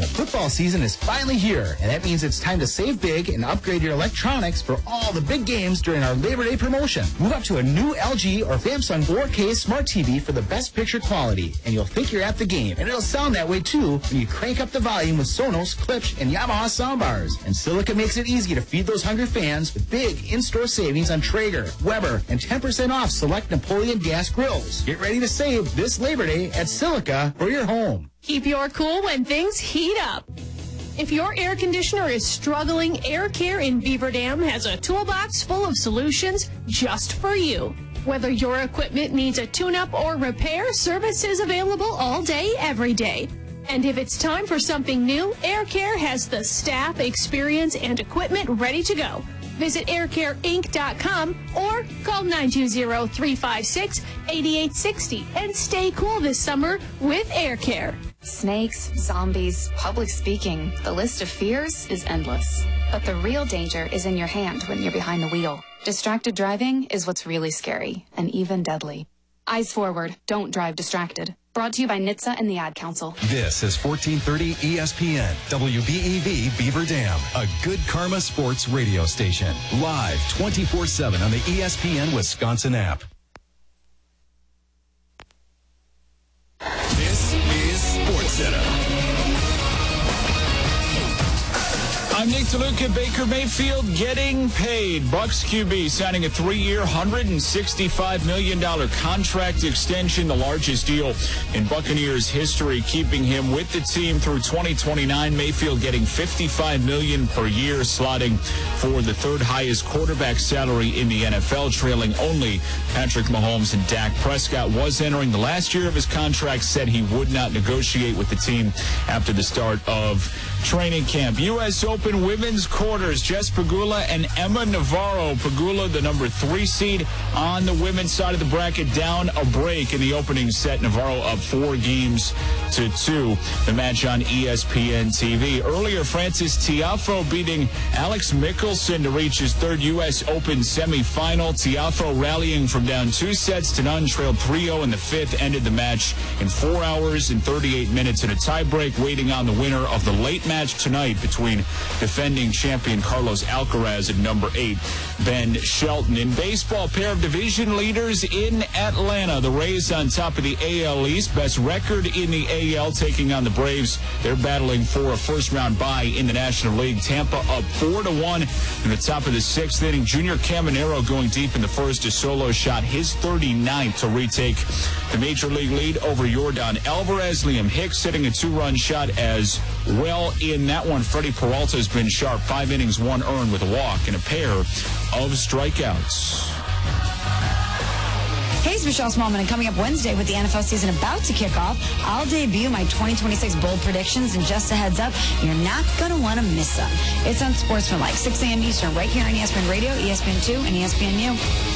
Football season is finally here, and that means it's time to save big and upgrade your electronics for all the big games during our Labor Day promotion. Move up to a new LG or Samsung 4K smart TV for the best picture quality, and you'll think you're at the game. And it'll sound that way too when you crank up the volume with Sonos, Klipsch, and Yamaha soundbars. And Silica makes it easy to feed those hungry fans with big in-store savings on Traeger, Weber, and 10% off select Napoleon gas grills. Get ready to save this Labor Day at Silica for your home. Keep your cool when things heat up. If your air conditioner is struggling, Air Care in Beaver Dam has a toolbox full of solutions just for you. Whether your equipment needs a tune-up or repair, service is available all day, every day. And if it's time for something new, Air Care has the staff, experience, and equipment ready to go. Visit aircareinc.com or call 920-356-8860 and stay cool this summer with Air Care. Snakes, zombies, public speaking, the list of fears is endless. But the real danger is in your hand when you're behind the wheel. Distracted driving is what's really scary and even deadly. Eyes forward, don't drive distracted. Brought to you by NHTSA and the Ad Council. This is 1430 ESPN, WBEV Beaver Dam, a good karma sports radio station. Live 24/7 on the ESPN Wisconsin app. This is SportsCenter. I'm Nick DeLuca. Baker Mayfield getting paid. Bucks QB signing a 3-year, $165 million contract extension, the largest deal in Buccaneers history, keeping him with the team through 2029. Mayfield getting $55 million per year, slotting for the third highest quarterback salary in the NFL, trailing only Patrick Mahomes and Dak Prescott. Was entering the last year of his contract, said he would not negotiate with the team after the start of training camp. U.S. Open women's quarters, Jess Pegula and Emma Navarro. Pegula, the number 3 seed on the women's side of the bracket, down a break in the opening set. Navarro up 4-2. The match on ESPN TV. Earlier, Frances Tiafoe beating Alex Mickelson to reach his third U.S. Open semifinal. Tiafoe rallying from down 2 sets to none, trailed 3-0 in the fifth, ended the match in 4 hours and 38 minutes in a tiebreak, waiting on the winner of the late match tonight between defending champion Carlos Alcaraz at number 8, Ben Shelton. In baseball, pair of division leaders in Atlanta. The Rays on top of the AL East, best record in the AL, taking on the Braves. They're battling for a first-round bye in the National League. Tampa up 4-1 in the top of the 6th inning. Junior Caminero going deep in the first. A solo shot, his 39th, to retake the Major League lead over Yordan Alvarez. Liam Hicks hitting a 2-run shot as well in that one. Freddie Peralta has been sharp. 5 innings, 1 earned with a walk and a pair of strikeouts. Hey, it's Michelle Smallman, and coming up Wednesday with the NFL season about to kick off, I'll debut my 2026 bold predictions, and just a heads up, you're not going to want to miss them. It's on Sportsmanlike, 6 a.m. Eastern, right here on ESPN Radio, ESPN2, and ESPNU.